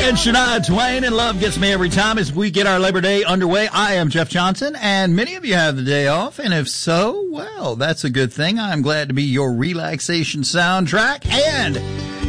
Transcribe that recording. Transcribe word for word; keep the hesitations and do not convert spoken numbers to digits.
and Shania Twain, and Love Gets Me Every Time as we get our Labor Day underway. I am Jeff Johnson, and many of you have the day off, and if so, well, that's a good thing. I'm glad to be your relaxation soundtrack, and